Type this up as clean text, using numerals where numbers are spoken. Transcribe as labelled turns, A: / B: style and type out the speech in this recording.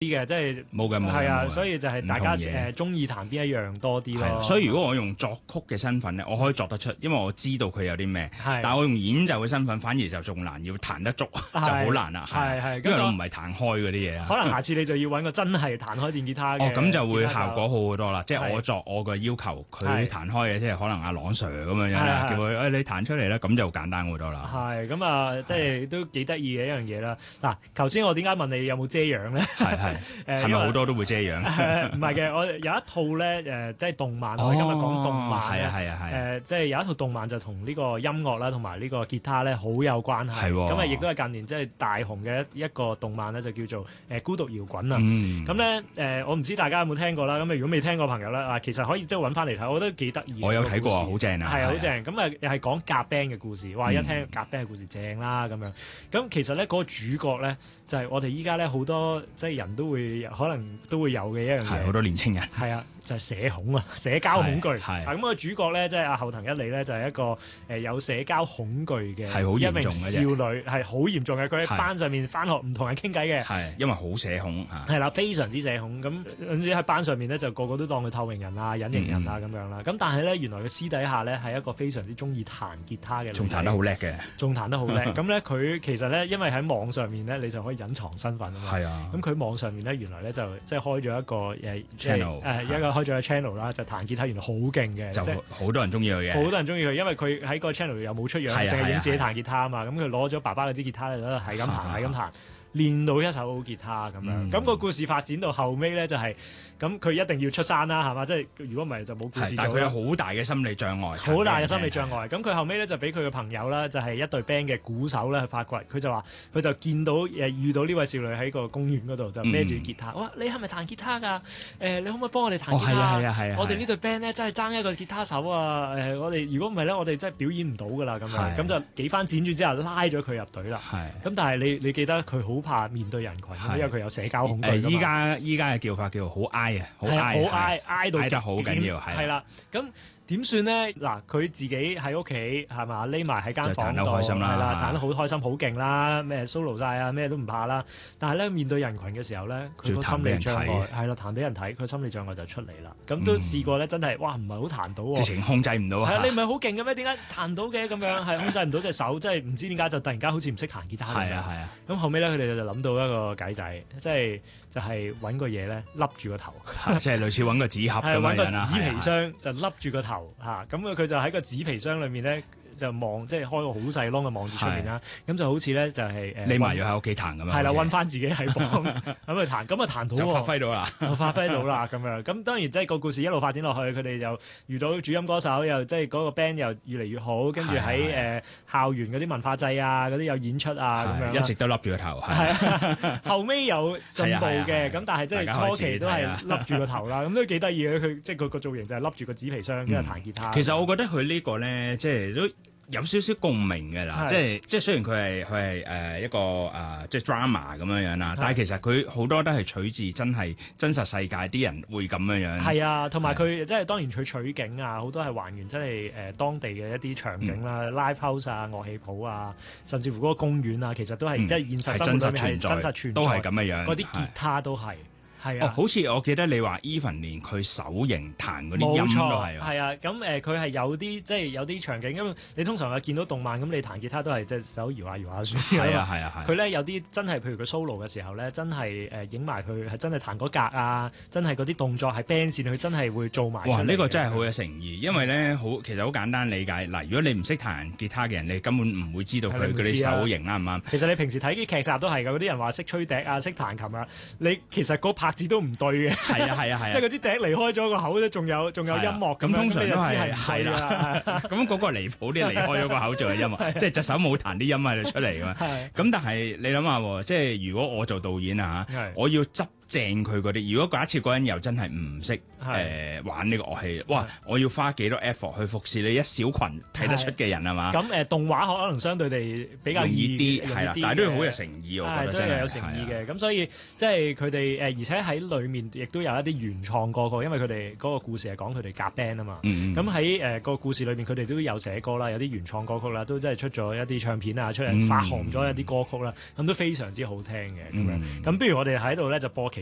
A: 啲嘅，即係
B: 冇嘅冇嘅。
A: 係啊，
B: 冇嘅
A: 所以就係大家中意彈邊一樣多啲咯。
B: 所以如果我用作曲嘅身份咧，我可以作得出，因為我知道佢有啲咩。但係我用演奏嘅身份，反而就仲難，要彈得足就好難啦。
A: 係，
B: 因為我唔係彈開嗰啲嘢啊。
A: 可能下次你就要揾個真係彈開電吉他嘅。
B: 咁就會效果好好多啦。即係我作我個要求，佢彈開嘅，即係可能阿朗 Sir 咁樣啦，叫佢你彈出嚟啦，咁就簡單好多啦。
A: 係咁啊，即係都幾得意嘅一樣嘢啦。嗱，頭先我點解問你有冇遮陽咧？
B: 係咪好多都會遮陽？
A: 唔係嘅，我有一套咧即係動漫。我哋今日講動漫咧，即係有一套動漫就同呢個音樂啦，同埋呢個吉他咧好有關係。咁啊，亦都係近年即係大紅嘅一個動漫咧，就叫做孤獨搖滾啊。咁咧我唔知大家有冇聽過啦。咁如果未聽過朋友咧，其實可以即係揾翻嚟睇，我覺得幾得意。
B: 我有睇過，好正啊！
A: 係好正。咁啊，又係講夾 band 嘅故事。哇！一聽夾 band 嘅故事正啦咁樣。咁其實咧嗰個主角咧就係我哋依家咧好多即係人都會可能都會有嘅一樣嘢。
B: 係好多年青人。
A: 係啊，就係社恐啊，社交恐懼。咁個主角咧，即係阿後藤一里咧，就係一個有社交恐懼嘅一名少女，係好嚴重嘅。佢喺班上面翻學唔同人傾偈嘅。
B: 係因為好社恐嚇。
A: 係啦，非常之社恐。咁總之喺班上面咧，就個個都當佢透明人啊、隱形人啊咁樣啦。咁但係咧，原來佢私底下咧係一個非常之中意彈吉他嘅。
B: 仲彈得好叻嘅。
A: 仲彈得好叻。咁咧佢其實咧，因為喺網上面咧，你就可以隱藏身份啊嘛。
B: 係啊。
A: 咁佢網上面咧，原來咧就即係開咗一個
B: channel，
A: 一個開咗個 channel 啦，就彈吉他，原來好勁嘅。
B: 就好多人中意佢嘅。
A: 好多人中意佢，因為佢喺個 channel 又冇出樣，淨係影自己彈吉他啊嘛。咁佢攞咗爸爸嗰支吉他咧，係咁彈，係咁彈。練到一手好吉他咁樣，咁個故事發展到後尾咧就係，咁佢一定要出山啦，係嘛？即係如果唔係就冇故事做。
B: 但係佢有好大嘅心理障礙。
A: 好大嘅心理障礙。咁佢後尾咧就俾佢嘅朋友啦，就係一隊 band 嘅鼓手咧去發掘，佢就話佢就見到遇到呢位少女喺個公園嗰度就孭住吉他，哇！你係咪彈吉他㗎？你可唔可以幫我哋彈吉他？
B: 係啊！
A: 我哋呢隊 band 咧真係爭一個吉他手啊！我哋如果唔係咧，我哋真係表演唔到㗎啦咁樣。咁就幾番輾轉之後拉咗佢入隊啦。咁但係你記得佢好怕面對人群，因為佢有社交恐懼。
B: 依家嘅叫法叫好挨啊，好挨到
A: 得
B: 好緊要，
A: 係啦。咁點算咧？嗱，佢自己喺屋企係嘛，匿埋喺間房度，係啦，彈得好開心，好勁啦，咩 solo 晒啊，咩都唔怕啦。但係咧面對人群嘅時候咧，佢個心理障礙係啦，彈俾人睇，佢心理障礙就出嚟啦。咁都試過咧，真係哇，唔係好彈到喎，
B: 直情控制唔到。
A: 係啊，你唔係好勁嘅咩？點解彈到嘅咁樣？係控制唔到隻手，即係唔知點解就突然間好似唔識彈吉他咁樣。係啊。咁後尾咧，佢哋就諗到一個計仔，即係就係揾個嘢咧笠住個頭，
B: 即係類似揾個紙盒咁樣啦。
A: 揾個紙皮箱就笠住個頭嚇，咁佢就喺個紙皮箱裏面咧。就望即係開個好細窿嘅望住出面啦，咁就好似咧就係
B: 匿埋咗喺屋企彈咁樣。
A: 係啦，韞翻自己喺房咁去彈，咁啊彈到
B: 就發揮到啦，
A: 咁樣。咁當然即係個故事一路發展落去，佢哋又遇到主音歌手，又即係嗰個 band 又越嚟越好，跟住喺校園嗰啲文化祭啊，嗰啲有演出啊咁樣。
B: 一直都笠住個頭。
A: 後尾有進步嘅，咁但係即係初期都係笠住個頭啦，咁都幾得意嘅。佢即係佢個造型就係笠住個紙皮箱，跟住彈吉他。
B: 其實我覺得佢呢個咧，即係都有少少共鳴嘅啦，即係雖然佢係一個即係 drama 咁樣啦，但係其實佢好多都係取自真實世界啲人會咁樣。係
A: 啊，同埋佢即係當然佢取景啊，好多係還原真係當地嘅一啲場景啦，live house 啊、樂器鋪啊，甚至乎嗰個公園啊，其實都係即係現實生活裏面係真實存在，
B: 都係咁樣。
A: 嗰啲吉他都係。係啊，
B: 好似我記得你話 even 連佢手型彈嗰啲音都係。
A: 係啊，咁佢係有啲即係有啲場景，因為你通常見到動漫咁，你彈吉他都係隻手搖下搖下算。
B: 係啊。
A: 佢咧有啲真係，譬如佢 solo 嘅時候咧，真係影埋佢係真係彈嗰格啊，真係嗰啲動作係 band 線，佢真係會做埋。哇！
B: 呢個真係好有誠意，因為咧其實好簡單理解。嗱，如果你唔識彈吉他嘅人，你根本唔會知道佢嗰啲手型啱唔啱。
A: 其實你平時睇啲劇集都係㗎，嗰啲人話識吹笛啊，識彈琴啊，你其實個拍子都唔對嘅。
B: 係啊，
A: 即係嗰啲笛離開咗個口咧，仲有音樂咁
B: 通常都
A: 係啦。
B: 咁嗰個離譜啲離開咗個口做嘅音樂，即係隻手冇彈啲音喺度出嚟㗎嘛。咁但係你諗下，即係如果我做導演啊嚇，我要執正佢嗰啲。如果假設嗰人又真係唔識玩呢個樂器，哇！我要花幾多 effort 去服侍你一小群睇得出嘅人係嘛？
A: 咁動畫可能相對地比較易啲，
B: 係啦，但係都要好有誠意，我覺得真係
A: 有誠意嘅。咁所以即係佢哋而且喺裡面亦都有一啲原創歌曲，因為佢哋嗰個故事係講佢哋夾 band 啊嘛。咁喺個故事裏面，佢哋都有寫歌啦，有啲原創歌曲啦，都真係出咗一啲唱片啊，出嚟發行咗一啲歌曲啦，咁都非常之好聽嘅咁樣。咁不如我哋喺度咧就播其